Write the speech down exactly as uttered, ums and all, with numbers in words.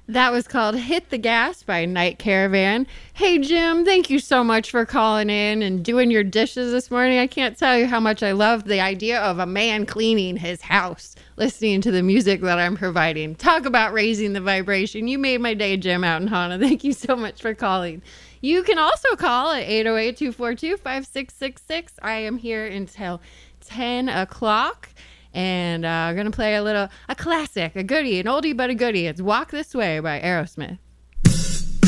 That was called Hit the Gas by Night Caravan. Hey, Jim, thank you so much for calling in and doing your dishes this morning. I can't tell you how much I love the idea of a man cleaning his house, listening to the music that I'm providing. Talk about raising the vibration. You made my day, Jim, out in Hana. Thank you so much for calling. You can also call at eight oh eight, two four two, five six six six. I am here until ten o'clock. And uh, we're going to play a little, a classic, a goodie, an oldie but a goodie. It's Walk This Way by Aerosmith.